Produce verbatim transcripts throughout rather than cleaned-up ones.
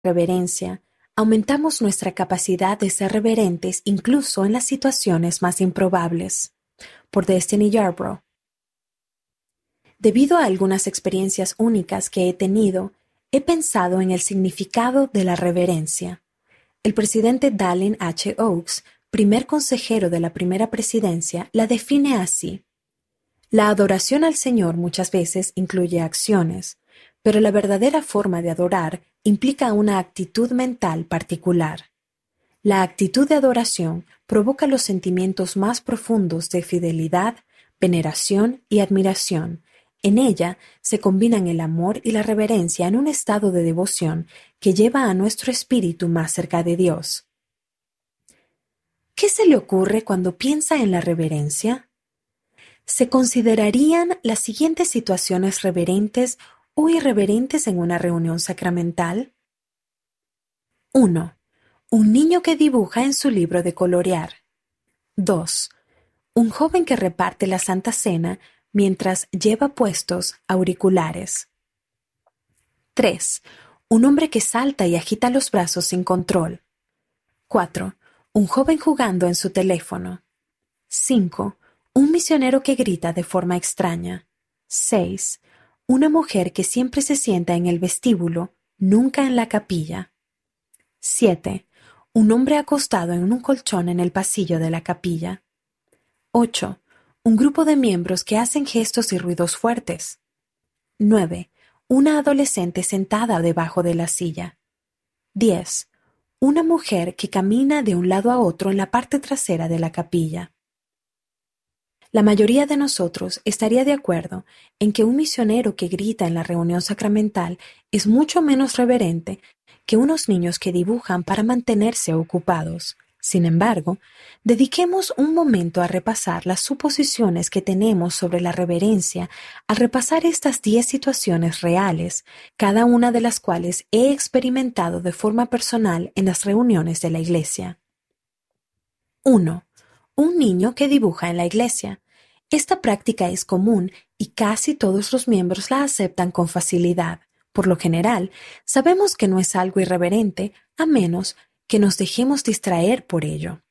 reverencia, aumentamos nuestra capacidad de ser reverentes incluso en las situaciones más improbables. Por Destiny Yarbrough. Debido a algunas experiencias únicas que he tenido, he pensado en el significado de la reverencia. El presidente Dallin H. Oaks, primer consejero de la primera presidencia, la define así: la adoración al Señor muchas veces incluye acciones, pero la verdadera forma de adorar implica una actitud mental particular. La actitud de adoración provoca los sentimientos más profundos de fidelidad, veneración y admiración. En ella se combinan el amor y la reverencia en un estado de devoción que lleva a nuestro espíritu más cerca de Dios. ¿Qué se le ocurre cuando piensa en la reverencia? Se considerarían las siguientes situaciones reverentes o irreverentes en una reunión sacramental. uno. Un niño que dibuja en su libro de colorear. dos. Un joven que reparte la Santa Cena mientras lleva puestos auriculares. tres. Un hombre que salta y agita los brazos sin control. cuatro. Un joven jugando en su teléfono. cinco. Un misionero que grita de forma extraña. seis. Una mujer que siempre se sienta en el vestíbulo, nunca en la capilla. siete. Un hombre acostado en un colchón en el pasillo de la capilla. ocho. Un grupo de miembros que hacen gestos y ruidos fuertes. nueve. Una adolescente sentada debajo de la silla. diez. Una mujer que camina de un lado a otro en la parte trasera de la capilla. La mayoría de nosotros estaría de acuerdo en que un misionero que grita en la reunión sacramental es mucho menos reverente que unos niños que dibujan para mantenerse ocupados. Sin embargo, dediquemos un momento a repasar las suposiciones que tenemos sobre la reverencia al repasar estas diez situaciones reales, cada una de las cuales he experimentado de forma personal en las reuniones de la iglesia. uno. Un niño que dibuja en la iglesia. Esta práctica es común y casi todos los miembros la aceptan con facilidad. Por lo general, sabemos que no es algo irreverente, a menos que nos dejemos distraer por ello.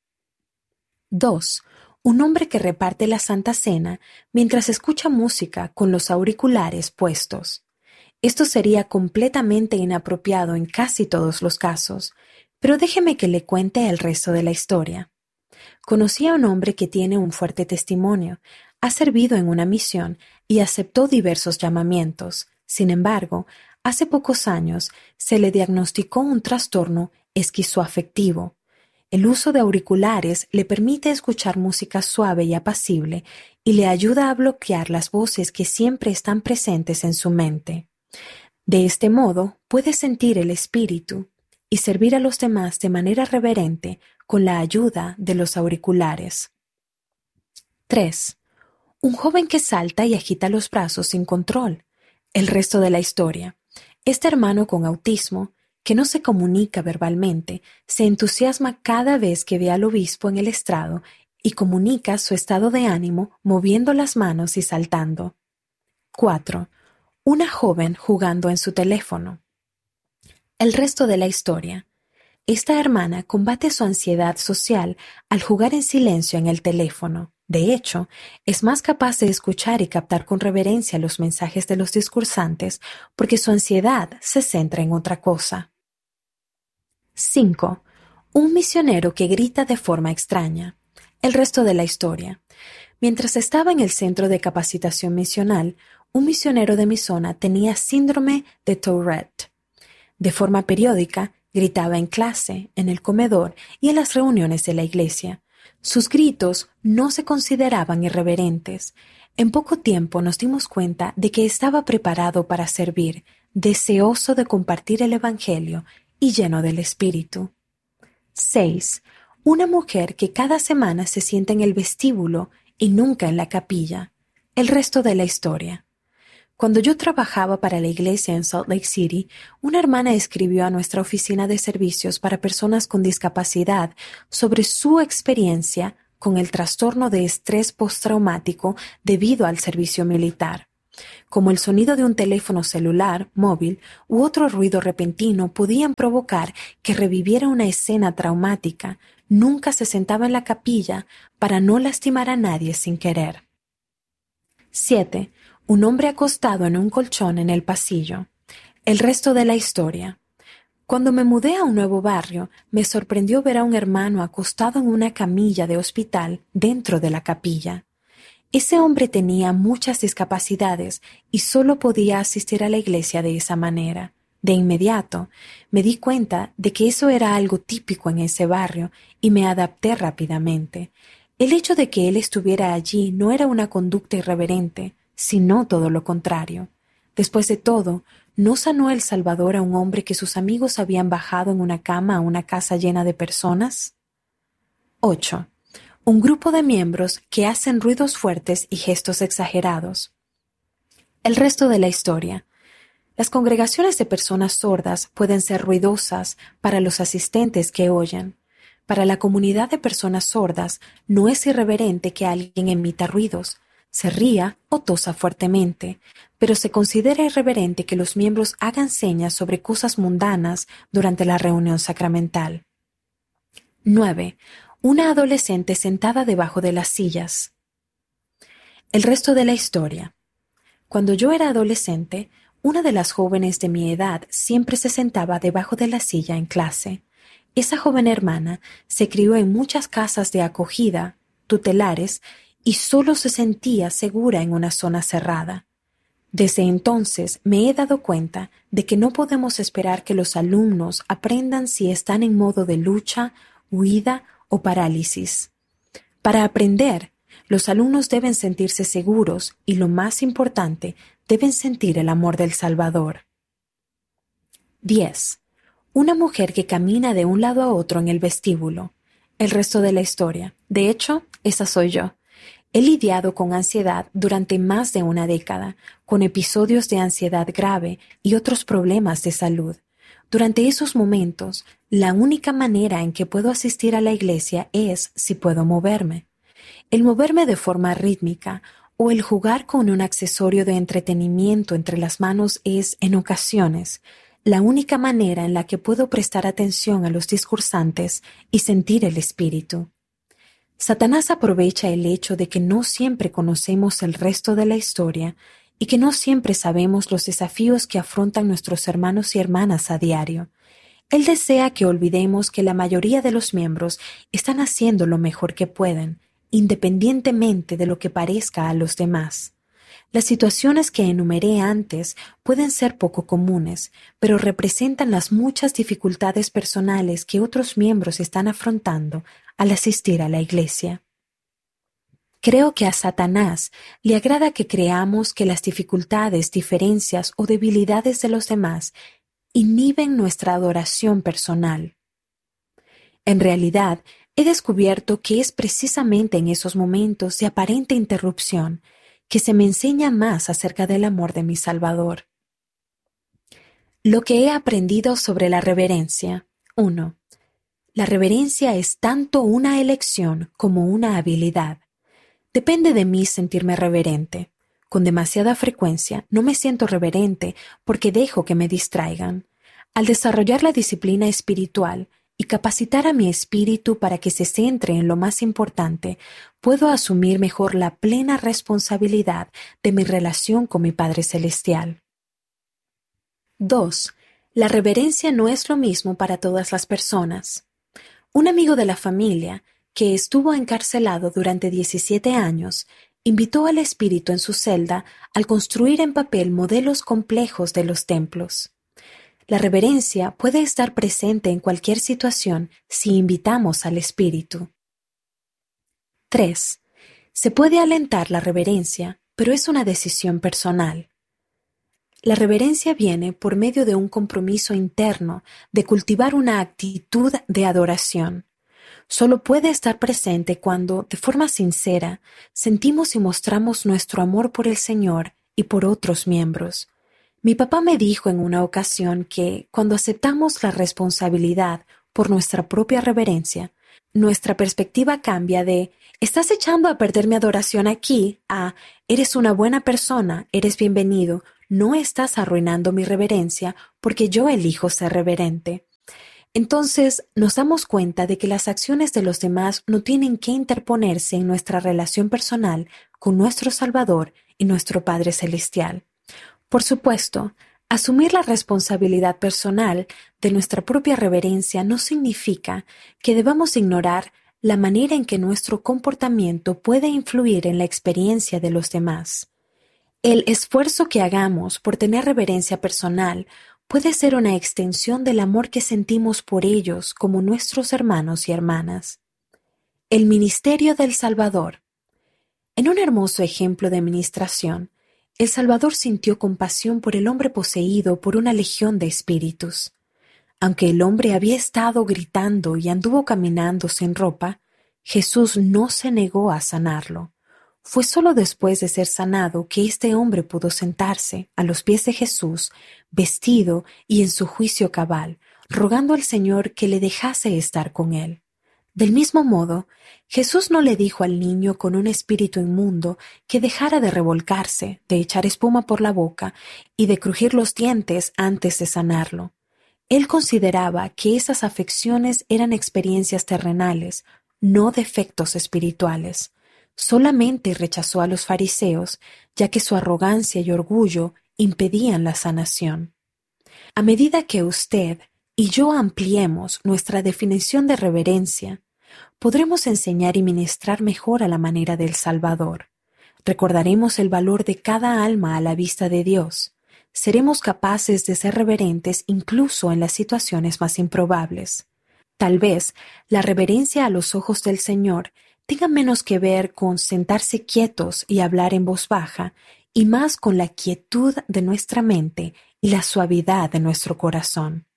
dos. Un hombre que reparte la Santa Cena mientras escucha música con los auriculares puestos. Esto sería completamente inapropiado en casi todos los casos, pero déjeme que le cuente el resto de la historia. Conocí a un hombre que tiene un fuerte testimonio, ha servido en una misión y aceptó diversos llamamientos. Sin embargo, hace pocos años se le diagnosticó un trastorno esquizoafectivo. El uso de auriculares le permite escuchar música suave y apacible y le ayuda a bloquear las voces que siempre están presentes en su mente. De este modo, puede sentir el espíritu y servir a los demás de manera reverente con la ayuda de los auriculares. tres. Un joven que salta y agita los brazos sin control. El resto de la historia. Este hermano con autismo, que no se comunica verbalmente, se entusiasma cada vez que ve al obispo en el estrado y comunica su estado de ánimo moviendo las manos y saltando. cuatro. Una joven jugando en su teléfono. El resto de la historia. Esta hermana combate su ansiedad social al jugar en silencio en el teléfono. De hecho, es más capaz de escuchar y captar con reverencia los mensajes de los discursantes porque su ansiedad se centra en otra cosa. cinco. Un misionero que grita de forma extraña. El resto de la historia. Mientras estaba en el centro de capacitación misional, un misionero de mi zona tenía síndrome de Tourette. De forma periódica, gritaba en clase, en el comedor y en las reuniones de la iglesia. Sus gritos no se consideraban irreverentes. En poco tiempo nos dimos cuenta de que estaba preparado para servir, deseoso de compartir el Evangelio y lleno del Espíritu. seis. Una mujer que cada semana se sienta en el vestíbulo y nunca en la capilla. El resto de la historia. Cuando yo trabajaba para la iglesia en Salt Lake City, una hermana escribió a nuestra oficina de servicios para personas con discapacidad sobre su experiencia con el trastorno de estrés postraumático debido al servicio militar. como el sonido de un teléfono celular, móvil u otro ruido repentino podían provocar que reviviera una escena traumática, nunca se sentaba en la capilla para no lastimar a nadie sin querer. siete. Un hombre acostado en un colchón en el pasillo. El resto de la historia. Cuando me mudé a un nuevo barrio, me sorprendió ver a un hermano acostado en una camilla de hospital dentro de la capilla. Ese hombre tenía muchas discapacidades y solo podía asistir a la iglesia de esa manera. De inmediato, me di cuenta de que eso era algo típico en ese barrio y me adapté rápidamente. El hecho de que él estuviera allí no era una conducta irreverente, sino todo lo contrario. Después de todo, ¿no sanó el Salvador a un hombre que sus amigos habían bajado en una cama a una casa llena de personas? ocho. Un grupo de miembros que hacen ruidos fuertes y gestos exagerados. El resto de la historia. Las congregaciones de personas sordas pueden ser ruidosas para los asistentes que oyen. Para la comunidad de personas sordas no es irreverente que alguien emita ruidos, se ría o tosa fuertemente, pero se considera irreverente que los miembros hagan señas sobre cosas mundanas durante la reunión sacramental. nueve. Una adolescente sentada debajo de las sillas. El resto de la historia. Cuando yo era adolescente, una de las jóvenes de mi edad siempre se sentaba debajo de la silla en clase. Esa joven hermana se crió en muchas casas de acogida, tutelares, y solo se sentía segura en una zona cerrada. Desde entonces me he dado cuenta de que no podemos esperar que los alumnos aprendan si están en modo de lucha, huida o parálisis. Para aprender, los alumnos deben sentirse seguros y, lo más importante, deben sentir el amor del Salvador. diez. Una mujer que camina de un lado a otro en el vestíbulo. El resto de la historia. De hecho, esa soy yo. He lidiado con ansiedad durante más de una década, con episodios de ansiedad grave y otros problemas de salud. Durante esos momentos, la única manera en que puedo asistir a la iglesia es si puedo moverme. El moverme de forma rítmica o el jugar con un accesorio de entretenimiento entre las manos es, en ocasiones, la única manera en la que puedo prestar atención a los discursantes y sentir el espíritu. Satanás aprovecha el hecho de que no siempre conocemos el resto de la historia y que no siempre sabemos los desafíos que afrontan nuestros hermanos y hermanas a diario. Él desea que olvidemos que la mayoría de los miembros están haciendo lo mejor que pueden, independientemente de lo que parezca a los demás. Las situaciones que enumeré antes pueden ser poco comunes, pero representan las muchas dificultades personales que otros miembros están afrontando al asistir a la iglesia. Creo que a Satanás le agrada que creamos que las dificultades, diferencias o debilidades de los demás inhiben nuestra adoración personal. En realidad, he descubierto que es precisamente en esos momentos de aparente interrupción que se me enseña más acerca del amor de mi Salvador. Lo que he aprendido sobre la reverencia. uno. La reverencia es tanto una elección como una habilidad. Depende de mí sentirme reverente. Con demasiada frecuencia no me siento reverente porque dejo que me distraigan. Al desarrollar la disciplina espiritual y capacitar a mi espíritu para que se centre en lo más importante, puedo asumir mejor la plena responsabilidad de mi relación con mi Padre Celestial. dos. La reverencia no es lo mismo para todas las personas. Un amigo de la familia, que estuvo encarcelado durante diecisiete años, invitó al espíritu en su celda al construir en papel modelos complejos de los templos. La reverencia puede estar presente en cualquier situación si invitamos al espíritu. tres. Se puede alentar la reverencia, pero es una decisión personal. La reverencia viene por medio de un compromiso interno de cultivar una actitud de adoración. Solo puede estar presente cuando, de forma sincera, sentimos y mostramos nuestro amor por el Señor y por otros miembros. Mi papá me dijo en una ocasión que, cuando aceptamos la responsabilidad por nuestra propia reverencia, nuestra perspectiva cambia de «estás echando a perder mi adoración aquí» a Eres una buena persona, eres bienvenido, no estás arruinando mi reverencia porque yo elijo ser reverente. Entonces nos damos cuenta de que las acciones de los demás no tienen que interponerse en nuestra relación personal con nuestro Salvador y nuestro Padre Celestial. Por supuesto, asumir la responsabilidad personal de nuestra propia reverencia no significa que debamos ignorar la manera en que nuestro comportamiento puede influir en la experiencia de los demás. El esfuerzo que hagamos por tener reverencia personal puede ser una extensión del amor que sentimos por ellos como nuestros hermanos y hermanas. El ministerio del Salvador. En un hermoso ejemplo de ministración, el Salvador sintió compasión por el hombre poseído por una legión de espíritus. Aunque el hombre había estado gritando y anduvo caminando sin ropa, Jesús no se negó a sanarlo. Fue solo después de ser sanado que este hombre pudo sentarse a los pies de Jesús, vestido y en su juicio cabal, rogando al Señor que le dejase estar con él. Del mismo modo, Jesús no le dijo al niño con un espíritu inmundo que dejara de revolcarse, de echar espuma por la boca y de crujir los dientes antes de sanarlo. Él consideraba que esas afecciones eran experiencias terrenales, no defectos espirituales. Solamente rechazó a los fariseos, ya que su arrogancia y orgullo impedían la sanación. A medida que usted y yo ampliemos nuestra definición de reverencia, podremos enseñar y ministrar mejor a la manera del Salvador. Recordaremos el valor de cada alma a la vista de Dios. Seremos capaces de ser reverentes incluso en las situaciones más improbables. Tal vez la reverencia a los ojos del Señor tenga menos que ver con sentarse quietos y hablar en voz baja, y más con la quietud de nuestra mente y la suavidad de nuestro corazón.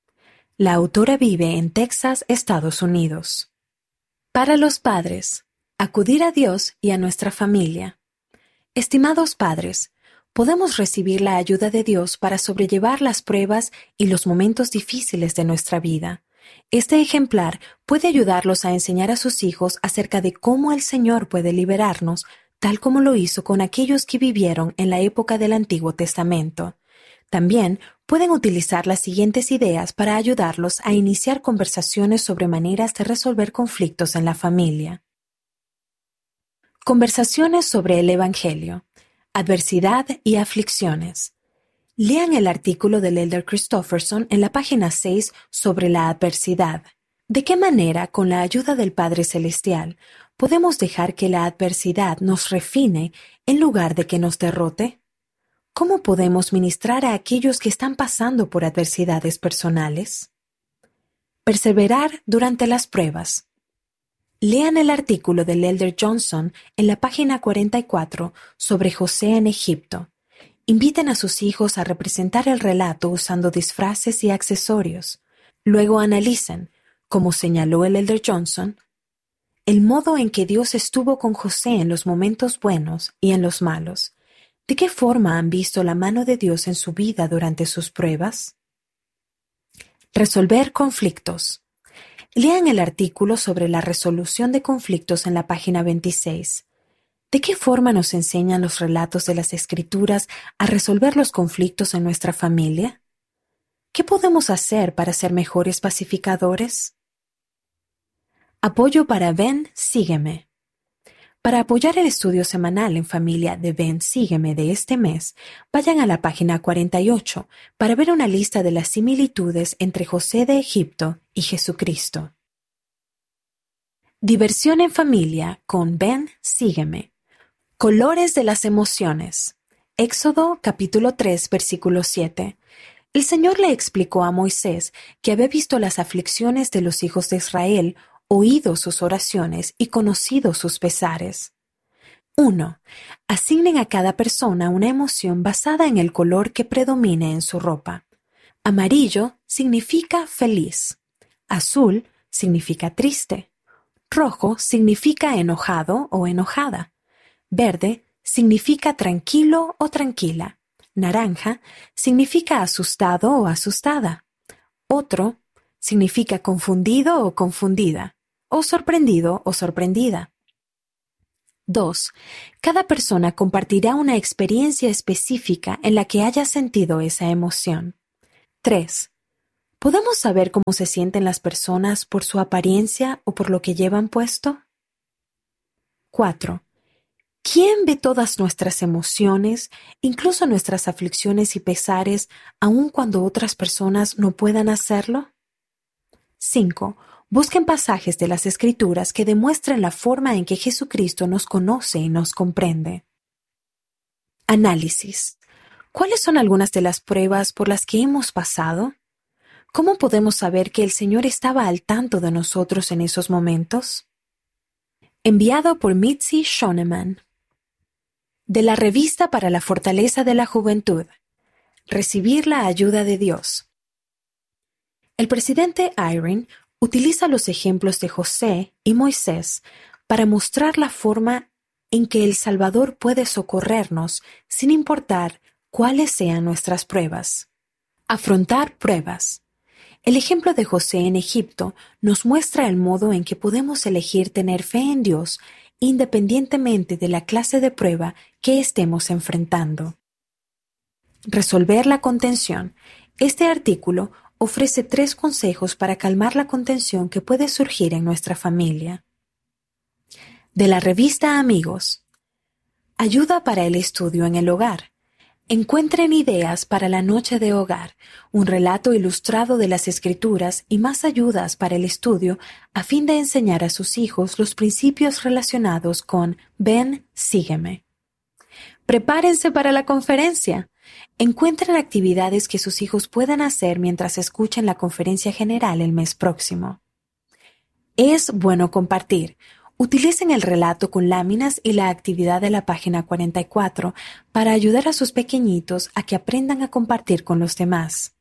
La autora vive en Texas, Estados Unidos. Para los padres, acudir a Dios y a nuestra familia. Estimados padres, podemos recibir la ayuda de Dios para sobrellevar las pruebas y los momentos difíciles de nuestra vida. Este ejemplar puede ayudarlos a enseñar a sus hijos acerca de cómo el Señor puede liberarnos, tal como lo hizo con aquellos que vivieron en la época del Antiguo Testamento. También pueden utilizar las siguientes ideas para ayudarlos a iniciar conversaciones sobre maneras de resolver conflictos en la familia. Conversaciones sobre el Evangelio, adversidad y aflicciones. Lean el artículo del Elder Christofferson en la página seis sobre la adversidad. ¿De qué manera, con la ayuda del Padre Celestial, podemos dejar que la adversidad nos refine en lugar de que nos derrote? ¿Cómo podemos ministrar a aquellos que están pasando por adversidades personales? Perseverar durante las pruebas. Lean el artículo del Elder Johnson en la página cuarenta y cuatro sobre José en Egipto. Inviten a sus hijos a representar el relato usando disfraces y accesorios. Luego analicen, como señaló el Elder Johnson, el modo en que Dios estuvo con José en los momentos buenos y en los malos. ¿De qué forma han visto la mano de Dios en su vida durante sus pruebas? Resolver conflictos. Lean el artículo sobre la resolución de conflictos en la página veintiséis. ¿De qué forma nos enseñan los relatos de las Escrituras a resolver los conflictos en nuestra familia? ¿Qué podemos hacer para ser mejores pacificadores? Apoyo para Ven, Sígueme. Para apoyar el estudio semanal en familia de Ven, Sígueme de este mes, vayan a la página cuarenta y ocho para ver una lista de las similitudes entre José de Egipto y Jesucristo. Diversión en familia con Ven, Sígueme. Colores de las emociones. Éxodo capítulo tres versículo siete. El Señor le explicó a Moisés que había visto las aflicciones de los hijos de Israel, oído sus oraciones y conocido sus pesares. uno. Asignen a cada persona una emoción basada en el color que predomine en su ropa. Amarillo significa feliz. Azul significa triste. Rojo significa enojado o enojada. Verde significa tranquilo o tranquila. Naranja significa asustado o asustada. Otro significa confundido o confundida, o sorprendido o sorprendida. Dos. Cada persona compartirá una experiencia específica en la que haya sentido esa emoción. Tres. ¿Podemos saber cómo se sienten las personas por su apariencia o por lo que llevan puesto? Cuatro. ¿Quién ve todas nuestras emociones, incluso nuestras aflicciones y pesares, aun cuando otras personas no puedan hacerlo? Cinco. Busquen pasajes de las Escrituras que demuestren la forma en que Jesucristo nos conoce y nos comprende. Análisis. ¿Cuáles son algunas de las pruebas por las que hemos pasado? ¿Cómo podemos saber que el Señor estaba al tanto de nosotros en esos momentos? Enviado por Mitzi Shoneman. De la Revista para la Fortaleza de la Juventud. Recibir la ayuda de Dios. El presidente Eyring utiliza los ejemplos de José y Moisés para mostrar la forma en que el Salvador puede socorrernos sin importar cuáles sean nuestras pruebas. Afrontar pruebas. El ejemplo de José en Egipto nos muestra el modo en que podemos elegir tener fe en Dios independientemente de la clase de prueba que estemos enfrentando. Resolver la contención. Este artículo ofrece tres consejos para calmar la contención que puede surgir en nuestra familia. De la revista Amigos. Ayuda para el estudio en el hogar. Encuentren ideas para la noche de hogar, un relato ilustrado de las Escrituras y más ayudas para el estudio a fin de enseñar a sus hijos los principios relacionados con Ven, sígueme. Prepárense para la conferencia. Encuentren actividades que sus hijos puedan hacer mientras escuchen la conferencia general el mes próximo. Es bueno compartir. Utilicen el relato con láminas y la actividad de la página cuarenta y cuatro para ayudar a sus pequeñitos a que aprendan a compartir con los demás.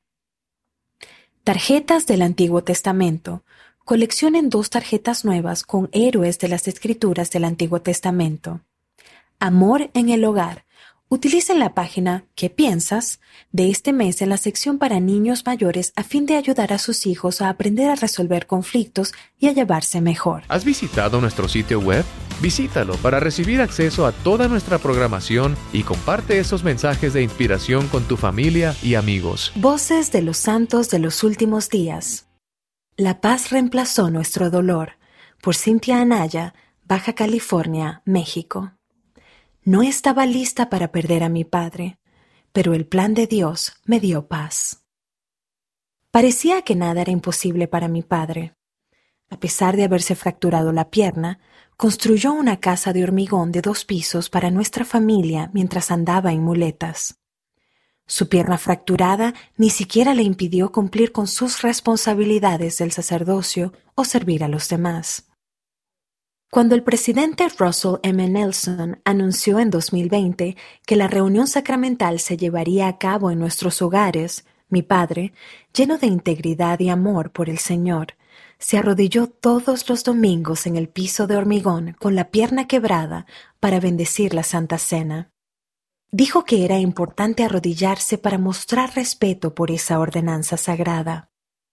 Tarjetas del Antiguo Testamento. Coleccionen dos tarjetas nuevas con héroes de las Escrituras del Antiguo Testamento. Amor en el hogar. Utilicen la página ¿Qué piensas? De este mes en la sección para niños mayores a fin de ayudar a sus hijos a aprender a resolver conflictos y a llevarse mejor. ¿Has visitado nuestro sitio web? Visítalo para recibir acceso a toda nuestra programación y comparte esos mensajes de inspiración con tu familia y amigos. Voces de los santos de los últimos días. La paz reemplazó nuestro dolor. Por Cintia Anaya, Baja California, México. No estaba lista para perder a mi padre, pero el plan de Dios me dio paz. Parecía que nada era imposible para mi padre. A pesar de haberse fracturado la pierna, construyó una casa de hormigón de dos pisos para nuestra familia mientras andaba en muletas. Su pierna fracturada ni siquiera le impidió cumplir con sus responsabilidades del sacerdocio o servir a los demás. Cuando el presidente Russell M. Nelson anunció en dos mil veinte que la reunión sacramental se llevaría a cabo en nuestros hogares, mi padre, lleno de integridad y amor por el Señor, se arrodilló todos los domingos en el piso de hormigón con la pierna quebrada para bendecir la Santa Cena. Dijo que era importante arrodillarse para mostrar respeto por esa ordenanza sagrada.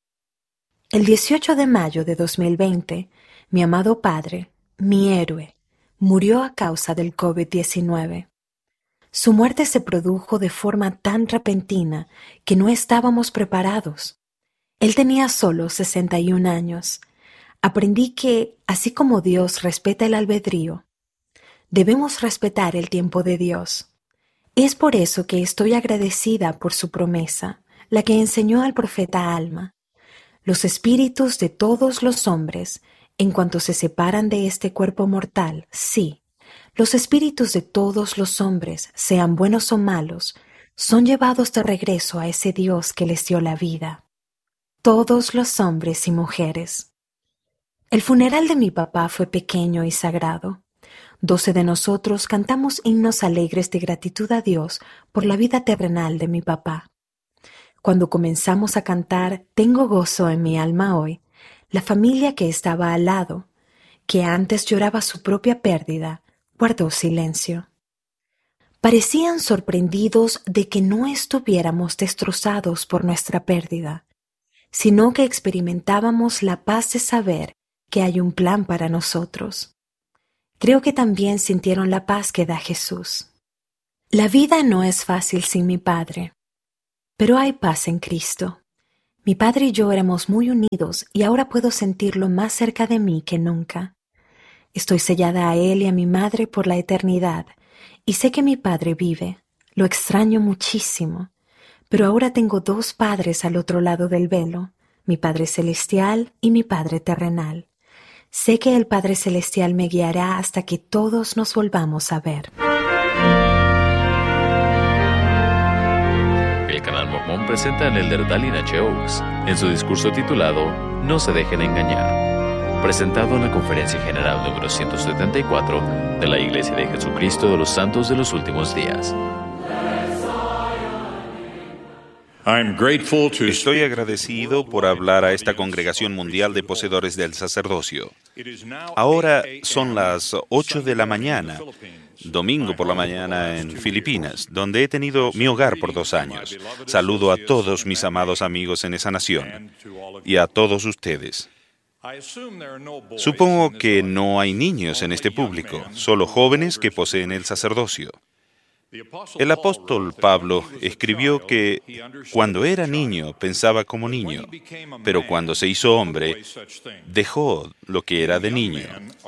El dieciocho de mayo de dos mil veinte, mi amado padre, mi héroe, murió a causa del COVID diecinueve. Su muerte se produjo de forma tan repentina que no estábamos preparados. Él tenía solo sesenta y un años. Aprendí que, así como Dios respeta el albedrío, debemos respetar el tiempo de Dios. Es por eso que estoy agradecida por su promesa, la que enseñó al profeta Alma. Los espíritus de todos los hombres, en cuanto se separan de este cuerpo mortal, sí, los espíritus de todos los hombres, sean buenos o malos, son llevados de regreso a ese Dios que les dio la vida. Todos los hombres y mujeres. El funeral de mi papá fue pequeño y sagrado. Doce de nosotros cantamos himnos alegres de gratitud a Dios por la vida terrenal de mi papá. Cuando comenzamos a cantar Tengo gozo en mi alma hoy, la familia que estaba al lado, que antes lloraba su propia pérdida, guardó silencio. Parecían sorprendidos de que no estuviéramos destrozados por nuestra pérdida, sino que experimentábamos la paz de saber que hay un plan para nosotros. Creo que también sintieron la paz que da Jesús. La vida no es fácil sin mi Padre, pero hay paz en Cristo. Mi Padre y yo éramos muy unidos y ahora puedo sentirlo más cerca de mí que nunca. Estoy sellada a Él y a mi Madre por la eternidad y sé que mi Padre vive. Lo extraño muchísimo, pero ahora tengo dos padres al otro lado del velo, mi Padre Celestial y mi Padre terrenal. Sé que el Padre Celestial me guiará hasta que todos nos volvamos a ver. El Canal Mormón presenta al elder Dallin H. Oaks en su discurso titulado No se dejen engañar, presentado en la Conferencia General número ciento setenta y cuatro de la Iglesia de Jesucristo de los Santos de los Últimos Días. Estoy agradecido por hablar a esta congregación mundial de poseedores del sacerdocio. Ahora son las ocho de la mañana, domingo por la mañana en Filipinas, donde he tenido mi hogar por dos años. Saludo a todos mis amados amigos en esa nación y a todos ustedes. Supongo que no hay niños en este público, solo jóvenes que poseen el sacerdocio. El apóstol Pablo escribió que cuando era niño pensaba como niño, pero cuando se hizo hombre dejó lo que era de niño.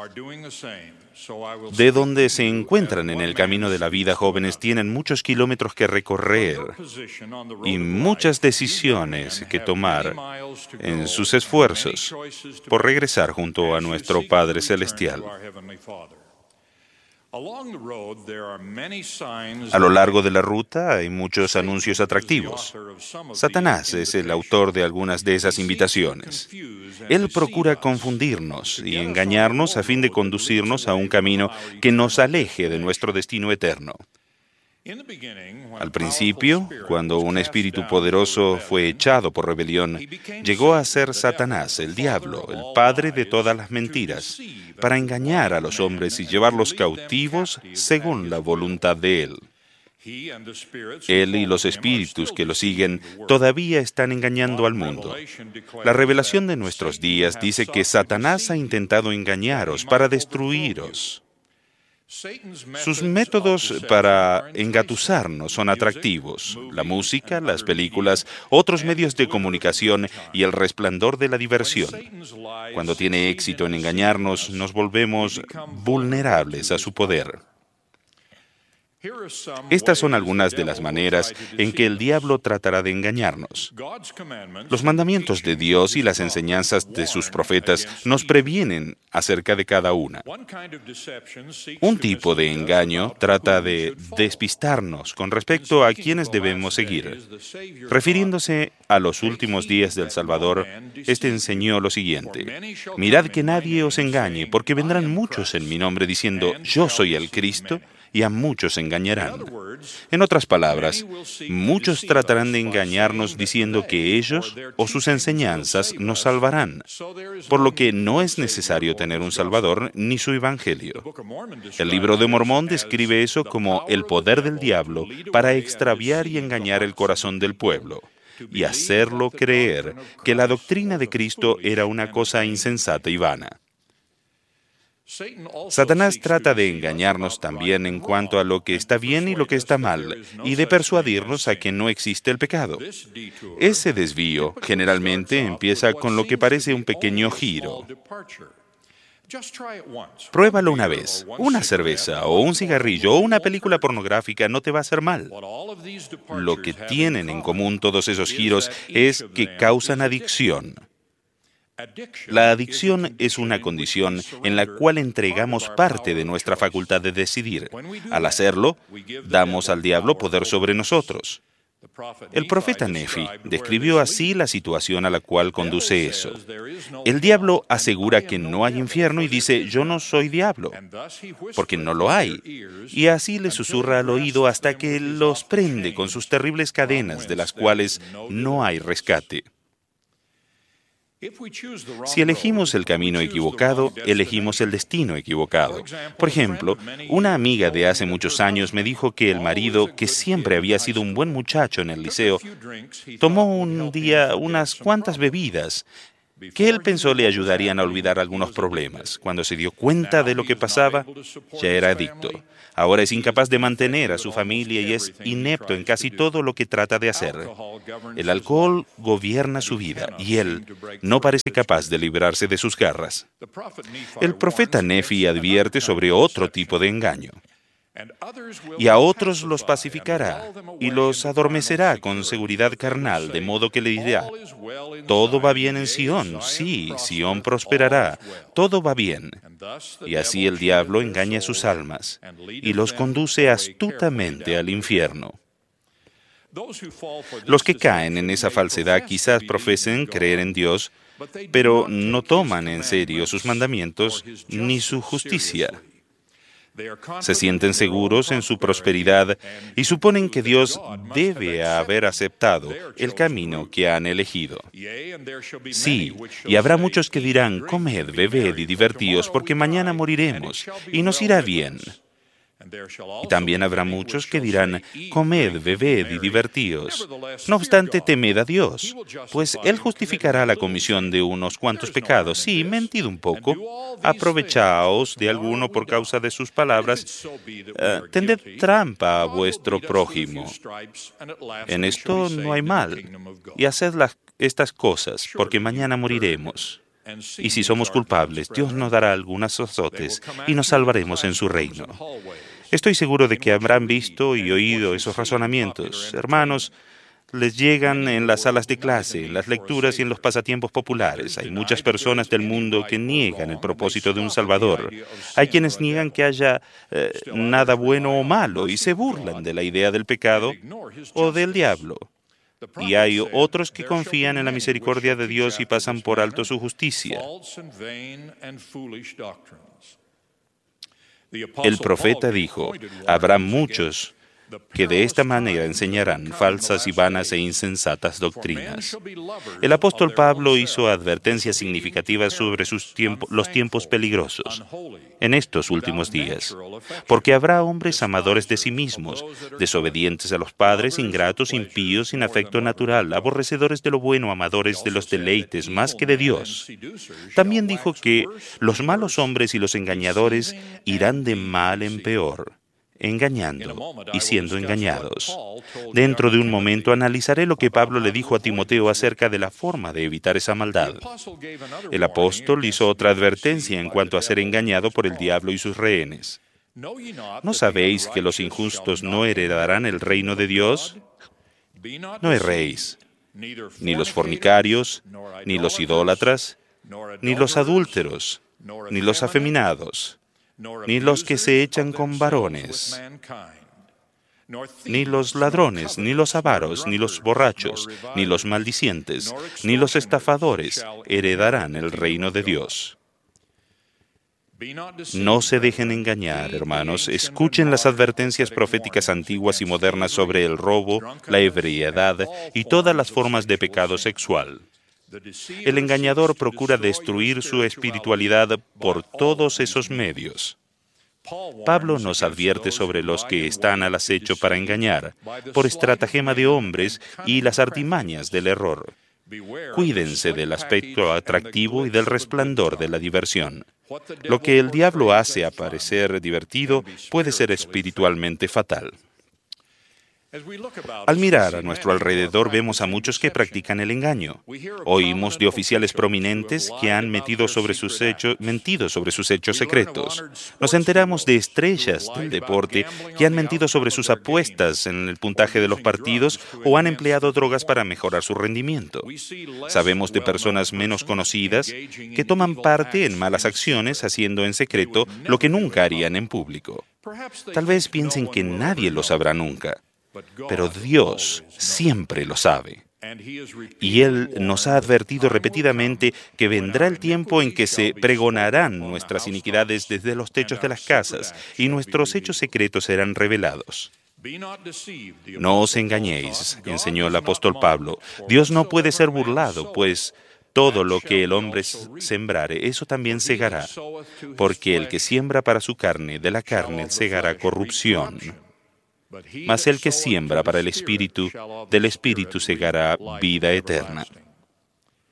De donde se encuentran en el camino de la vida, jóvenes tienen muchos kilómetros que recorrer y muchas decisiones que tomar en sus esfuerzos por regresar junto a nuestro Padre Celestial. A lo largo de la ruta hay muchos anuncios atractivos. Satanás es el autor de algunas de esas invitaciones. Él procura confundirnos y engañarnos a fin de conducirnos a un camino que nos aleje de nuestro destino eterno. Al principio, cuando un espíritu poderoso fue echado por rebelión, llegó a ser Satanás, el diablo, el padre de todas las mentiras, para engañar a los hombres y llevarlos cautivos según la voluntad de él. Él y los espíritus que lo siguen todavía están engañando al mundo. La revelación de nuestros días dice que Satanás ha intentado engañaros para destruiros. Sus métodos para engatusarnos son atractivos: la música, las películas, otros medios de comunicación y el resplandor de la diversión. Cuando tiene éxito en engañarnos, nos volvemos vulnerables a su poder. Estas son algunas de las maneras en que el diablo tratará de engañarnos. Los mandamientos de Dios y las enseñanzas de sus profetas nos previenen acerca de cada una. Un tipo de engaño trata de despistarnos con respecto a quienes debemos seguir. Refiriéndose a los últimos días del Salvador, este enseñó lo siguiente: mirad que nadie os engañe, porque vendrán muchos en mi nombre diciendo, yo soy el Cristo, y a muchos engañarán. En otras palabras, muchos tratarán de engañarnos diciendo que ellos o sus enseñanzas nos salvarán, por lo que no es necesario tener un Salvador ni su Evangelio. El libro de Mormón describe eso como el poder del diablo para extraviar y engañar el corazón del pueblo y hacerlo creer que la doctrina de Cristo era una cosa insensata y vana. Satanás trata de engañarnos también en cuanto a lo que está bien y lo que está mal, y de persuadirnos a que no existe el pecado. Ese desvío generalmente empieza con lo que parece un pequeño giro. Pruébalo una vez. Una cerveza o un cigarrillo o una película pornográfica no te va a hacer mal. Lo que tienen en común todos esos giros es que causan adicción. La adicción es una condición en la cual entregamos parte de nuestra facultad de decidir. Al hacerlo, damos al diablo poder sobre nosotros. El profeta Nefi describió así la situación a la cual conduce eso. El diablo asegura que no hay infierno y dice, yo no soy diablo, porque no lo hay. Y así le susurra al oído hasta que los prende con sus terribles cadenas de las cuales no hay rescate. Si elegimos el camino equivocado, elegimos el destino equivocado. Por ejemplo, una amiga de hace muchos años me dijo que el marido, que siempre había sido un buen muchacho en el liceo, tomó un día unas cuantas bebidas que él pensó le ayudarían a olvidar algunos problemas. Cuando se dio cuenta de lo que pasaba, ya era adicto. Ahora es incapaz de mantener a su familia y es inepto en casi todo lo que trata de hacer. El alcohol gobierna su vida y él no parece capaz de librarse de sus garras. El profeta Nefi advierte sobre otro tipo de engaño. Y a otros los pacificará y los adormecerá con seguridad carnal, de modo que le dirá: todo va bien en Sión, sí, Sión prosperará, todo va bien. Y así el diablo engaña sus almas y los conduce astutamente al infierno. Los que caen en esa falsedad quizás profesen creer en Dios, pero no toman en serio sus mandamientos ni su justicia. Se sienten seguros en su prosperidad y suponen que Dios debe haber aceptado el camino que han elegido. Sí, y habrá muchos que dirán: comed, bebed y divertíos, porque mañana moriremos y nos irá bien. Y también habrá muchos que dirán: comed, bebed y divertíos. No obstante, temed a Dios, pues Él justificará la comisión de unos cuantos pecados. Sí, mentid un poco, aprovechaos de alguno por causa de sus palabras, uh, tended trampa a vuestro prójimo. En esto no hay mal, y haced las, estas cosas, porque mañana moriremos. Y si somos culpables, Dios nos dará algunos azotes y nos salvaremos en su reino. Estoy seguro de que habrán visto y oído esos razonamientos. Hermanos, les llegan en las salas de clase, en las lecturas y en los pasatiempos populares. Hay muchas personas del mundo que niegan el propósito de un Salvador. Hay quienes niegan que haya eh, nada bueno o malo y se burlan de la idea del pecado o del diablo. Y hay otros que confían en la misericordia de Dios y pasan por alto su justicia. El profeta dijo: habrá muchos que de esta manera enseñarán falsas y vanas e insensatas doctrinas. El apóstol Pablo hizo advertencias significativas sobre sus tiempo, los tiempos peligrosos en estos últimos días, porque habrá hombres amadores de sí mismos, desobedientes a los padres, ingratos, impíos, sin afecto natural, aborrecedores de lo bueno, amadores de los deleites más que de Dios. También dijo que los malos hombres y los engañadores irán de mal en peor, engañando y siendo engañados. Dentro de un momento analizaré lo que Pablo le dijo a Timoteo acerca de la forma de evitar esa maldad. El apóstol hizo otra advertencia en cuanto a ser engañado por el diablo y sus rehenes. ¿No sabéis que los injustos no heredarán el reino de Dios? No erréis, ni los fornicarios, ni los idólatras, ni los adúlteros, ni los afeminados, ni los que se echan con varones, ni los ladrones, ni los avaros, ni los borrachos, ni los maldicientes, ni los estafadores heredarán el reino de Dios. No se dejen engañar, hermanos. Escuchen las advertencias proféticas antiguas y modernas sobre el robo, la ebriedad y todas las formas de pecado sexual. El engañador procura destruir su espiritualidad por todos esos medios. Pablo nos advierte sobre los que están al acecho para engañar, por estratagema de hombres y las artimañas del error. Cuídense del aspecto atractivo y del resplandor de la diversión. Lo que el diablo hace aparecer divertido puede ser espiritualmente fatal. Al mirar a nuestro alrededor vemos a muchos que practican el engaño. Oímos de oficiales prominentes que han metido sobre sus hechos, mentido sobre sus hechos secretos. Nos enteramos de estrellas del deporte que han mentido sobre sus apuestas en el puntaje de los partidos o han empleado drogas para mejorar su rendimiento. Sabemos de personas menos conocidas que toman parte en malas acciones haciendo en secreto lo que nunca harían en público. Tal vez piensen que nadie lo sabrá nunca. Pero Dios siempre lo sabe. Y Él nos ha advertido repetidamente que vendrá el tiempo en que se pregonarán nuestras iniquidades desde los techos de las casas y nuestros hechos secretos serán revelados. No os engañéis, enseñó el apóstol Pablo. Dios no puede ser burlado, pues todo lo que el hombre sembrare, eso también segará. Porque el que siembra para su carne, de la carne segará corrupción. Mas el que siembra para el Espíritu, del Espíritu segará vida eterna.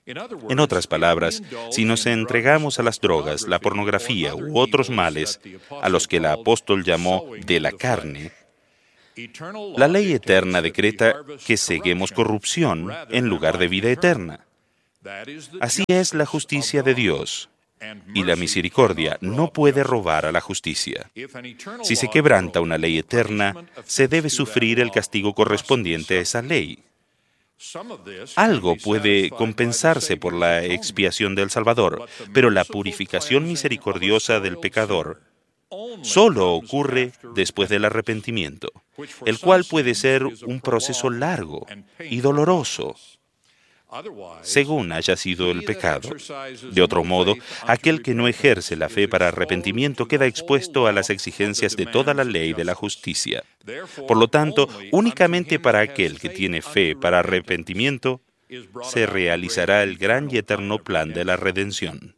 En otras palabras, si nos entregamos a las drogas, la pornografía u otros males a los que el apóstol llamó de la carne, la ley eterna decreta que seguimos corrupción en lugar de vida eterna. Así es la justicia de Dios, y la misericordia no puede robar a la justicia. Si se quebranta una ley eterna, se debe sufrir el castigo correspondiente a esa ley. Algo puede compensarse por la expiación del Salvador, pero la purificación misericordiosa del pecador solo ocurre después del arrepentimiento, el cual puede ser un proceso largo y doloroso, según haya sido el pecado. De otro modo, aquel que no ejerce la fe para arrepentimiento queda expuesto a las exigencias de toda la ley de la justicia. Por lo tanto, únicamente para aquel que tiene fe para arrepentimiento se realizará el gran y eterno plan de la redención.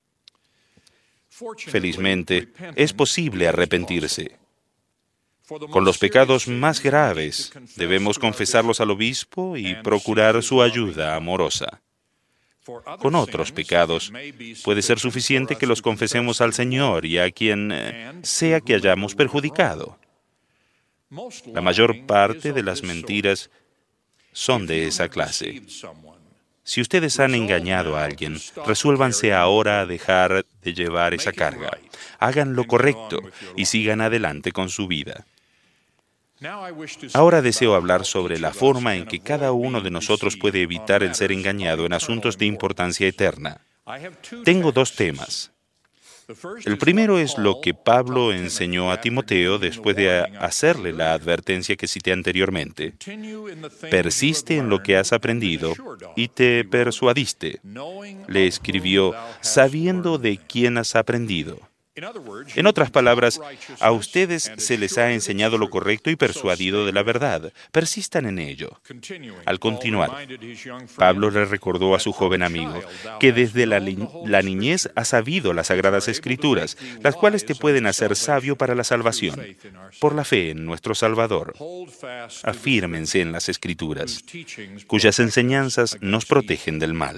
Felizmente, es posible arrepentirse. Con los pecados más graves, debemos confesarlos al obispo y procurar su ayuda amorosa. Con otros pecados, puede ser suficiente que los confesemos al Señor y a quien sea que hayamos perjudicado. La mayor parte de las mentiras son de esa clase. Si ustedes han engañado a alguien, resuélvanse ahora a dejar de llevar esa carga. Hagan lo correcto y sigan adelante con su vida. Ahora deseo hablar sobre la forma en que cada uno de nosotros puede evitar el ser engañado en asuntos de importancia eterna. Tengo dos temas. El primero es lo que Pablo enseñó a Timoteo después de hacerle la advertencia que cité anteriormente. Persiste en lo que has aprendido y te persuadiste. Le escribió, sabiendo de quién has aprendido. En otras palabras, a ustedes se les ha enseñado lo correcto y persuadido de la verdad. Persistan en ello. Al continuar, Pablo le recordó a su joven amigo que desde la, la niñez ha sabido las Sagradas Escrituras, las cuales te pueden hacer sabio para la salvación, por la fe en nuestro Salvador. Afírmense en las Escrituras, cuyas enseñanzas nos protegen del mal.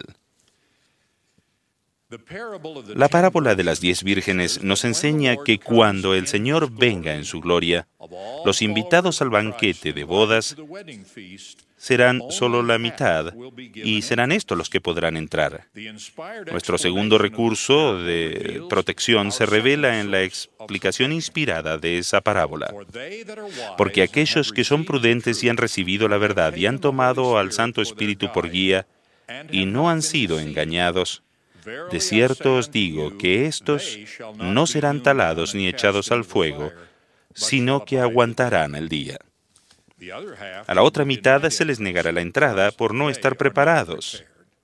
La parábola de las diez vírgenes nos enseña que cuando el Señor venga en su gloria, los invitados al banquete de bodas serán solo la mitad, y serán estos los que podrán entrar. Nuestro segundo recurso de protección se revela en la explicación inspirada de esa parábola. Porque aquellos que son prudentes y han recibido la verdad y han tomado al Santo Espíritu por guía y no han sido engañados, de cierto os digo que éstos no serán talados ni echados al fuego, sino que aguantarán el día. A la otra mitad se les negará la entrada por no estar preparados.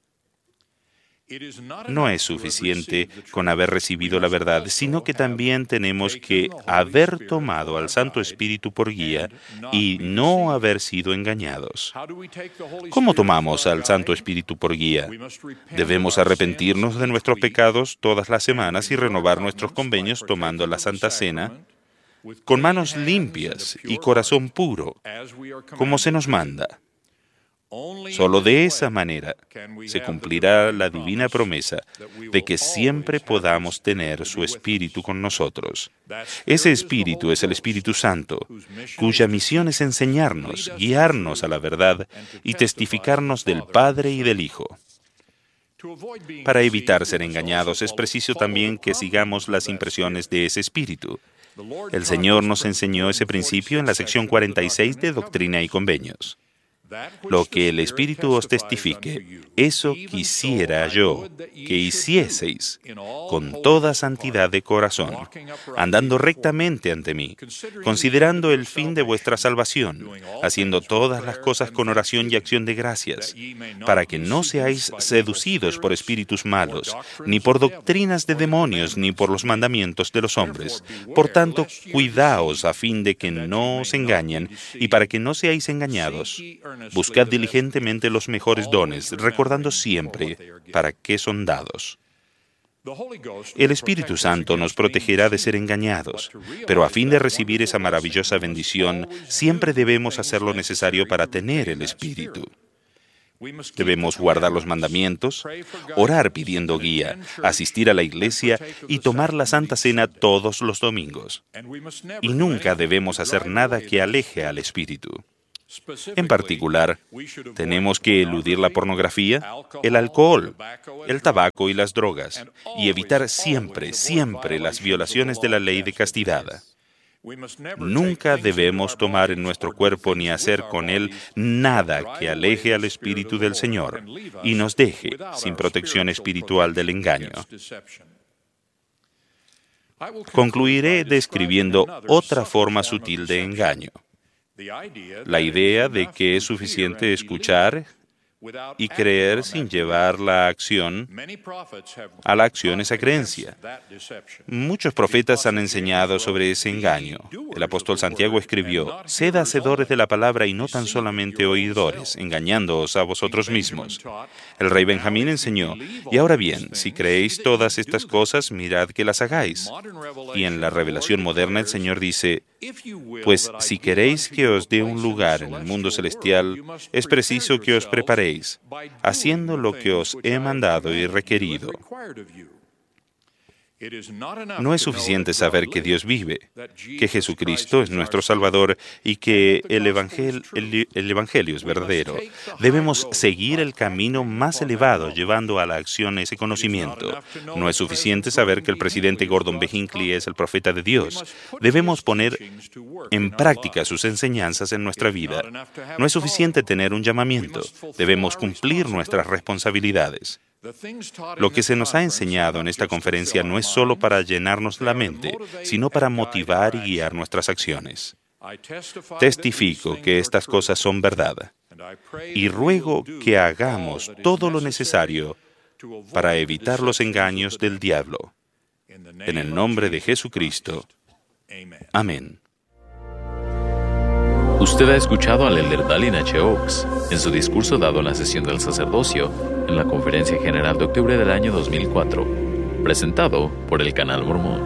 No es suficiente con haber recibido la verdad, sino que también tenemos que haber tomado al Santo Espíritu por guía y no haber sido engañados. ¿Cómo tomamos al Santo Espíritu por guía? Debemos arrepentirnos de nuestros pecados todas las semanas y renovar nuestros convenios tomando la Santa Cena con manos limpias y corazón puro, como se nos manda. Solo de esa manera se cumplirá la divina promesa de que siempre podamos tener su Espíritu con nosotros. Ese Espíritu es el Espíritu Santo, cuya misión es enseñarnos, guiarnos a la verdad y testificarnos del Padre y del Hijo. Para evitar ser engañados es preciso también que sigamos las impresiones de ese Espíritu. El Señor nos enseñó ese principio en la sección cuarenta y seis de Doctrina y Convenios. Lo que el Espíritu os testifique, eso quisiera yo que hicieseis con toda santidad de corazón, andando rectamente ante mí, considerando el fin de vuestra salvación, haciendo todas las cosas con oración y acción de gracias, para que no seáis seducidos por espíritus malos, ni por doctrinas de demonios, ni por los mandamientos de los hombres. Por tanto, cuidaos a fin de que no os engañen, y para que no seáis engañados. Buscad diligentemente los mejores dones, recordando siempre para qué son dados. El Espíritu Santo nos protegerá de ser engañados, pero a fin de recibir esa maravillosa bendición, siempre debemos hacer lo necesario para tener el Espíritu. Debemos guardar los mandamientos, orar pidiendo guía, asistir a la iglesia y tomar la Santa Cena todos los domingos. Y nunca debemos hacer nada que aleje al Espíritu. En particular, tenemos que eludir la pornografía, el alcohol, el tabaco y las drogas, y evitar siempre, siempre las violaciones de la ley de castidad. Nunca debemos tomar en nuestro cuerpo ni hacer con él nada que aleje al Espíritu del Señor y nos deje sin protección espiritual del engaño. Concluiré describiendo otra forma sutil de engaño. La idea de que es suficiente escuchar y creer sin llevar la acción a la acción esa creencia. Muchos profetas han enseñado sobre ese engaño. El apóstol Santiago escribió: «Sed hacedores de la palabra y no tan solamente oidores, engañándoos a vosotros mismos». El rey Benjamín enseñó: «Y ahora bien, si creéis todas estas cosas, mirad que las hagáis». Y en la revelación moderna el Señor dice: «Pues si queréis que os dé un lugar en el mundo celestial, es preciso que os preparéis, haciendo lo que os he mandado y requerido». No es suficiente saber que Dios vive, que Jesucristo es nuestro Salvador y que el Evangelio, el, el Evangelio es verdadero. Debemos seguir el camino más elevado llevando a la acción ese conocimiento. No es suficiente saber que el presidente Gordon B. Hinckley es el profeta de Dios. Debemos poner en práctica sus enseñanzas en nuestra vida. No es suficiente tener un llamamiento. Debemos cumplir nuestras responsabilidades. Lo que se nos ha enseñado en esta conferencia no es solo para llenarnos la mente, sino para motivar y guiar nuestras acciones. Testifico que estas cosas son verdad y ruego que hagamos todo lo necesario para evitar los engaños del diablo. En el nombre de Jesucristo. Amén. Usted ha escuchado al elder Dallin H. Oaks en su discurso dado en la sesión del sacerdocio en la Conferencia General de octubre del año dos mil cuatro, presentado por el Canal Mormón.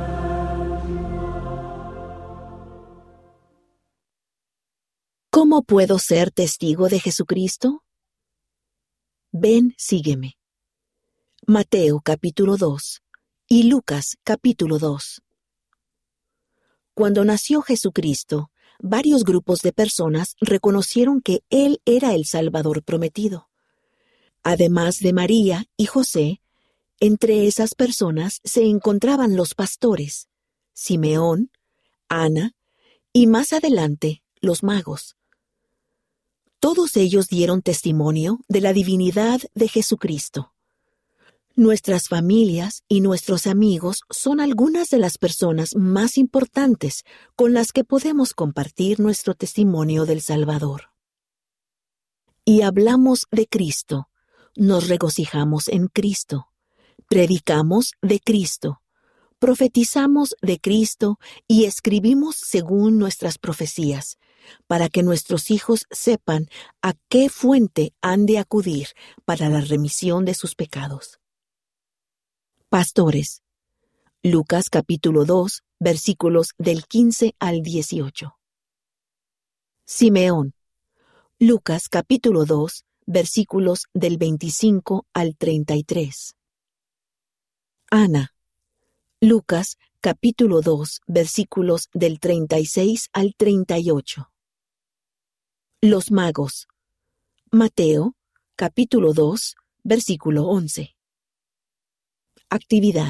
¿Cómo puedo ser testigo de Jesucristo? Ven, sígueme. Mateo capítulo dos y Lucas capítulo dos. Cuando nació Jesucristo, varios grupos de personas reconocieron que Él era el Salvador prometido. Además de María y José, entre esas personas se encontraban los pastores, Simeón, Ana y más adelante los magos. Todos ellos dieron testimonio de la divinidad de Jesucristo. Nuestras familias y nuestros amigos son algunas de las personas más importantes con las que podemos compartir nuestro testimonio del Salvador. Y hablamos de Cristo, nos regocijamos en Cristo, predicamos de Cristo, profetizamos de Cristo y escribimos según nuestras profecías, para que nuestros hijos sepan a qué fuente han de acudir para la remisión de sus pecados. Pastores. Lucas capítulo dos, versículos del quince al dieciocho. Simeón. Lucas capítulo dos, versículos del veinticinco al treinta y tres. Ana. Lucas capítulo dos, versículos del treinta y seis al treinta y ocho. Los magos. Mateo capítulo dos, versículo once. Actividad.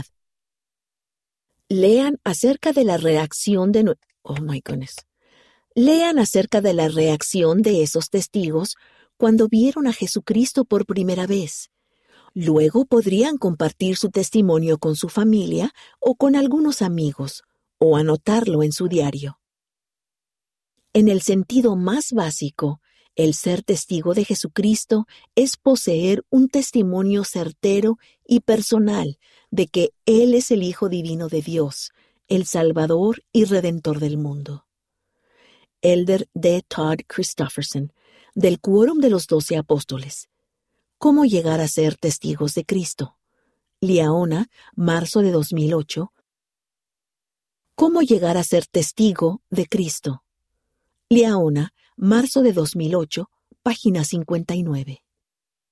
Lean acerca de la reacción de... Oh my goodness. Lean acerca de la reacción de esos testigos cuando vieron a Jesucristo por primera vez. Luego podrían compartir su testimonio con su familia o con algunos amigos, o anotarlo en su diario. En el sentido más básico, el ser testigo de Jesucristo es poseer un testimonio certero y personal de que Él es el Hijo Divino de Dios, el Salvador y Redentor del mundo. Elder D. Todd Christofferson, del Quórum de los Doce Apóstoles. ¿Cómo llegar a ser testigos de Cristo? Liaona, marzo de dos mil ocho. ¿Cómo llegar a ser testigo de Cristo? Liaona, marzo de dos mil ocho, página cincuenta y nueve.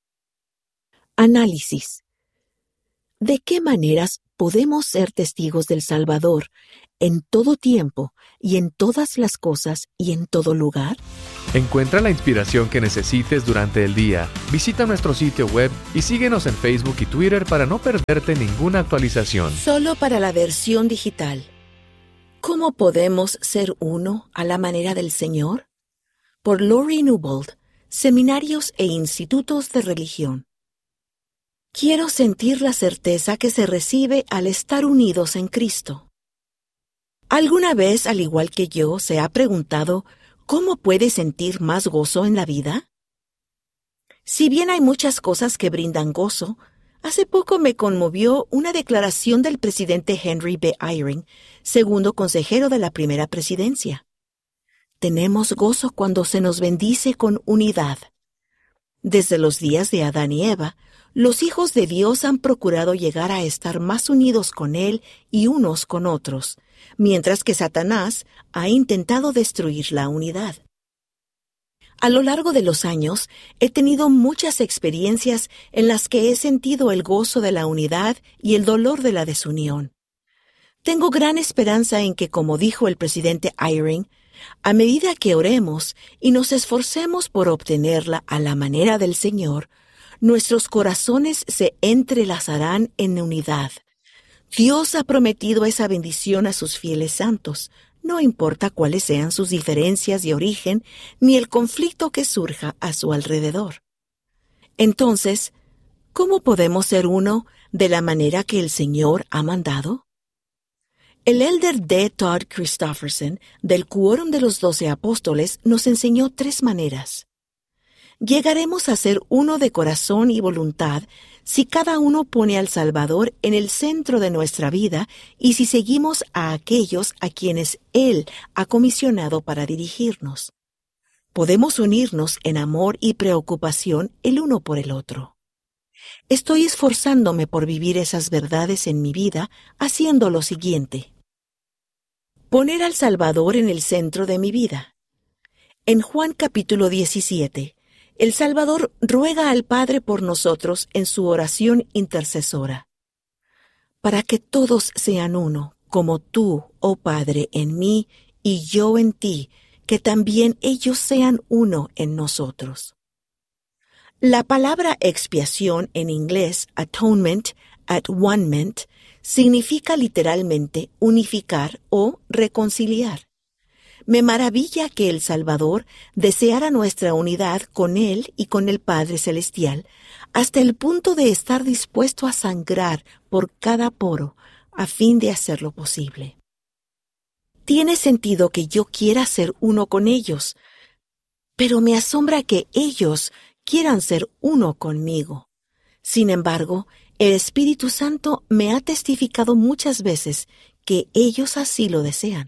Análisis. ¿De qué maneras podemos ser testigos del Salvador en todo tiempo y en todas las cosas y en todo lugar? Encuentra la inspiración que necesites durante el día. Visita nuestro sitio web y síguenos en Facebook y Twitter para no perderte ninguna actualización. Solo para la versión digital. ¿Cómo podemos ser uno a la manera del Señor? Por Lori Newbold, Seminarios e Institutos de Religión. Quiero sentir la certeza que se recibe al estar unidos en Cristo. ¿Alguna vez, al igual que yo, se ha preguntado cómo puede sentir más gozo en la vida? Si bien hay muchas cosas que brindan gozo, hace poco me conmovió una declaración del presidente Henry B. Eyring, segundo consejero de la primera presidencia. Tenemos gozo cuando se nos bendice con unidad. Desde los días de Adán y Eva, los hijos de Dios han procurado llegar a estar más unidos con Él y unos con otros, mientras que Satanás ha intentado destruir la unidad. A lo largo de los años, he tenido muchas experiencias en las que he sentido el gozo de la unidad y el dolor de la desunión. Tengo gran esperanza en que, como dijo el presidente Eyring, a medida que oremos y nos esforcemos por obtenerla a la manera del Señor, nuestros corazones se entrelazarán en unidad. Dios ha prometido esa bendición a sus fieles santos, no importa cuáles sean sus diferencias de origen ni el conflicto que surja a su alrededor. Entonces, ¿cómo podemos ser uno de la manera que el Señor ha mandado? El elder D. Todd Christofferson, del Quórum de los Doce Apóstoles, nos enseñó tres maneras. Llegaremos a ser uno de corazón y voluntad si cada uno pone al Salvador en el centro de nuestra vida y si seguimos a aquellos a quienes Él ha comisionado para dirigirnos. Podemos unirnos en amor y preocupación el uno por el otro. Estoy esforzándome por vivir esas verdades en mi vida haciendo lo siguiente. Poner al Salvador en el centro de mi vida. En Juan capítulo diecisiete, el Salvador ruega al Padre por nosotros en su oración intercesora. Para que todos sean uno, como tú, oh Padre, en mí y yo en ti, que también ellos sean uno en nosotros. La palabra expiación en inglés, atonement, at-one-ment, significa literalmente unificar o reconciliar. Me maravilla que el Salvador deseara nuestra unidad con Él y con el Padre Celestial, hasta el punto de estar dispuesto a sangrar por cada poro a fin de hacerlo posible. Tiene sentido que yo quiera ser uno con ellos, pero me asombra que ellos quieran ser uno conmigo. Sin embargo, el Espíritu Santo me ha testificado muchas veces que ellos así lo desean.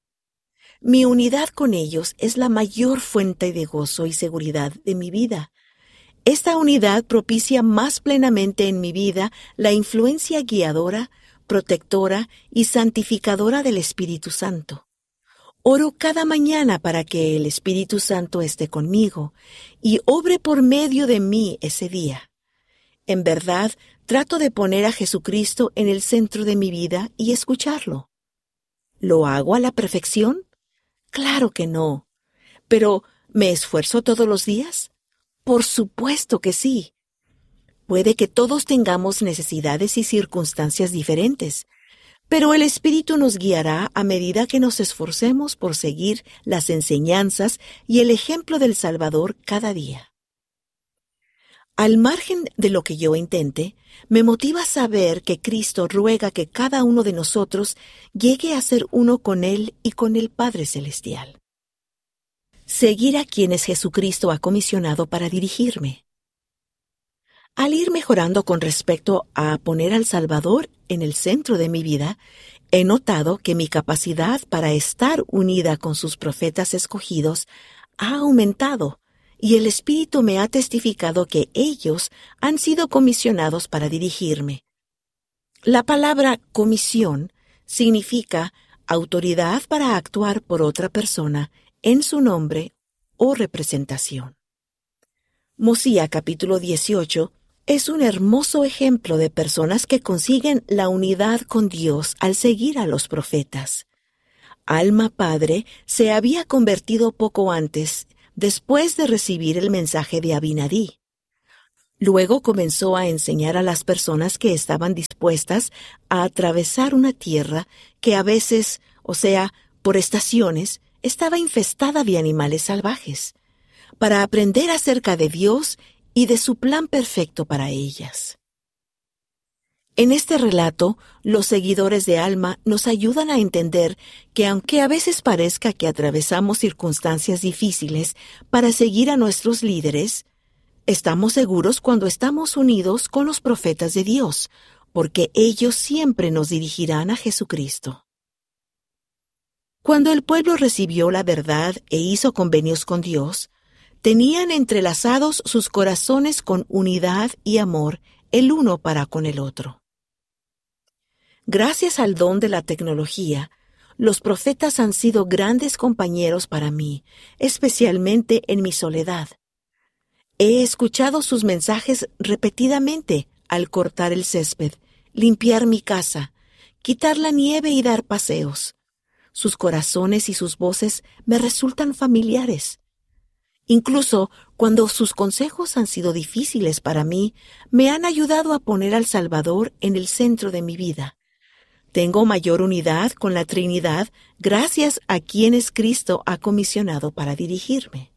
Mi unidad con ellos es la mayor fuente de gozo y seguridad de mi vida. Esta unidad propicia más plenamente en mi vida la influencia guiadora, protectora y santificadora del Espíritu Santo. Oro cada mañana para que el Espíritu Santo esté conmigo y obre por medio de mí ese día. En verdad, trato de poner a Jesucristo en el centro de mi vida y escucharlo. ¿Lo hago a la perfección? Claro que no. ¿Pero me esfuerzo todos los días? Por supuesto que sí. Puede que todos tengamos necesidades y circunstancias diferentes, pero el Espíritu nos guiará a medida que nos esforcemos por seguir las enseñanzas y el ejemplo del Salvador cada día. Al margen de lo que yo intente, me motiva saber que Cristo ruega que cada uno de nosotros llegue a ser uno con Él y con el Padre Celestial. Seguir a quienes Jesucristo ha comisionado para dirigirme. Al ir mejorando con respecto a poner al Salvador en el centro de mi vida, he notado que mi capacidad para estar unida con sus profetas escogidos ha aumentado, y el Espíritu me ha testificado que ellos han sido comisionados para dirigirme. La palabra comisión significa autoridad para actuar por otra persona en su nombre o representación. Mosía capítulo dieciocho es un hermoso ejemplo de personas que consiguen la unidad con Dios al seguir a los profetas. Alma padre se había convertido poco antes, después de recibir el mensaje de Abinadí. Luego comenzó a enseñar a las personas que estaban dispuestas a atravesar una tierra que a veces, o sea, por estaciones, estaba infestada de animales salvajes, para aprender acerca de Dios y de su plan perfecto para ellas. En este relato, los seguidores de Alma nos ayudan a entender que aunque a veces parezca que atravesamos circunstancias difíciles para seguir a nuestros líderes, estamos seguros cuando estamos unidos con los profetas de Dios, porque ellos siempre nos dirigirán a Jesucristo. Cuando el pueblo recibió la verdad e hizo convenios con Dios, tenían entrelazados sus corazones con unidad y amor el uno para con el otro. Gracias al don de la tecnología, los profetas han sido grandes compañeros para mí, especialmente en mi soledad. He escuchado sus mensajes repetidamente al cortar el césped, limpiar mi casa, quitar la nieve y dar paseos. Sus corazones y sus voces me resultan familiares. Incluso cuando sus consejos han sido difíciles para mí, me han ayudado a poner al Salvador en el centro de mi vida. Tengo mayor unidad con la Trinidad gracias a quienes Cristo ha comisionado para dirigirme.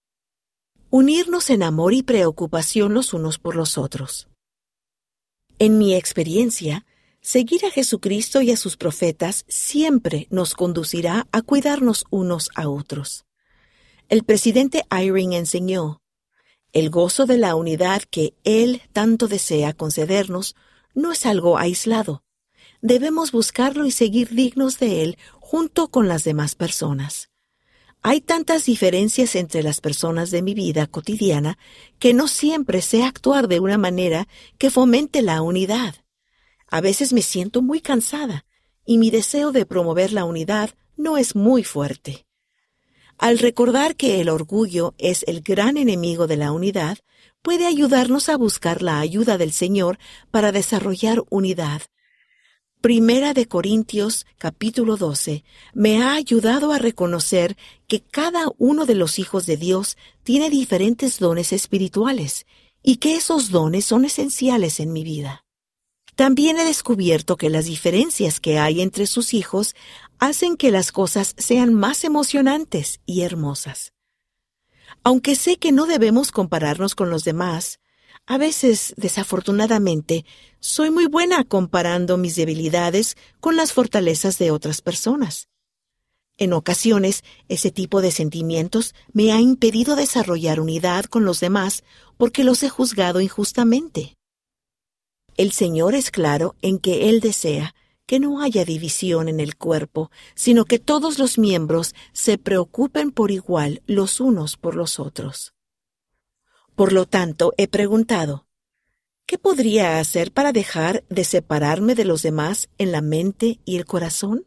Unirnos en amor y preocupación los unos por los otros. En mi experiencia, seguir a Jesucristo y a sus profetas siempre nos conducirá a cuidarnos unos a otros. El presidente Eyring enseñó, el gozo de la unidad que Él tanto desea concedernos no es algo aislado. Debemos buscarlo y seguir dignos de Él junto con las demás personas. Hay tantas diferencias entre las personas de mi vida cotidiana que no siempre sé actuar de una manera que fomente la unidad. A veces me siento muy cansada y mi deseo de promover la unidad no es muy fuerte. Al recordar que el orgullo es el gran enemigo de la unidad, puede ayudarnos a buscar la ayuda del Señor para desarrollar unidad. Primera de Corintios, capítulo doce, me ha ayudado a reconocer que cada uno de los hijos de Dios tiene diferentes dones espirituales y que esos dones son esenciales en mi vida. También he descubierto que las diferencias que hay entre sus hijos hacen que las cosas sean más emocionantes y hermosas. Aunque sé que no debemos compararnos con los demás, a veces, desafortunadamente, soy muy buena comparando mis debilidades con las fortalezas de otras personas. En ocasiones, ese tipo de sentimientos me ha impedido desarrollar unidad con los demás porque los he juzgado injustamente. El Señor es claro en que Él desea que no haya división en el cuerpo, sino que todos los miembros se preocupen por igual los unos por los otros. Por lo tanto, he preguntado, ¿qué podría hacer para dejar de separarme de los demás en la mente y el corazón?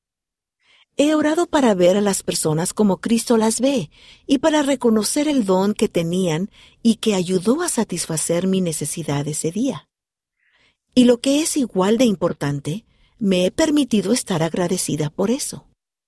He orado para ver a las personas como Cristo las ve y para reconocer el don que tenían y que ayudó a satisfacer mi necesidad ese día. Y lo que es igual de importante, me he permitido estar agradecida por eso.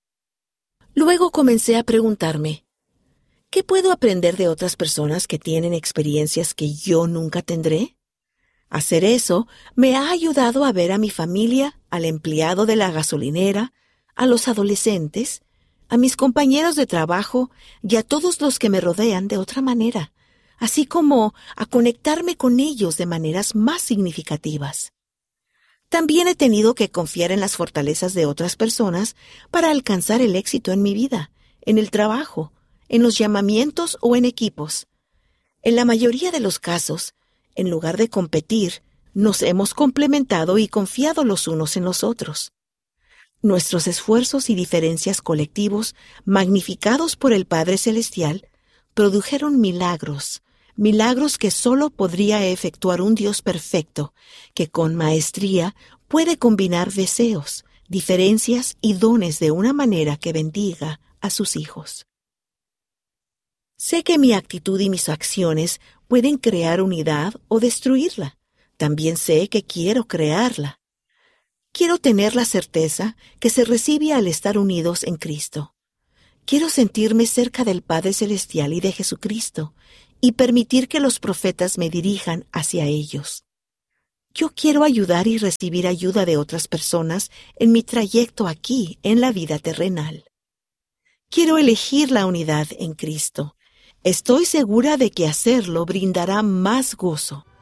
Luego comencé a preguntarme, ¿qué puedo aprender de otras personas que tienen experiencias que yo nunca tendré? Hacer eso me ha ayudado a ver a mi familia, al empleado de la gasolinera, a los adolescentes, a mis compañeros de trabajo y a todos los que me rodean de otra manera, así como a conectarme con ellos de maneras más significativas. También he tenido que confiar en las fortalezas de otras personas para alcanzar el éxito en mi vida, en el trabajo, en los llamamientos o en equipos. En la mayoría de los casos, en lugar de competir, nos hemos complementado y confiado los unos en los otros. Nuestros esfuerzos y diferencias colectivos, magnificados por el Padre Celestial, produjeron milagros, milagros que solo podría efectuar un Dios perfecto, que con maestría puede combinar deseos, diferencias y dones de una manera que bendiga a sus hijos. Sé que mi actitud y mis acciones pueden crear unidad o destruirla. También sé que quiero crearla. Quiero tener la certeza que se recibe al estar unidos en Cristo. Quiero sentirme cerca del Padre Celestial y de Jesucristo y permitir que los profetas me dirijan hacia ellos. Yo quiero ayudar y recibir ayuda de otras personas en mi trayecto aquí en la vida terrenal. Quiero elegir la unidad en Cristo. Estoy segura de que hacerlo brindará más gozo.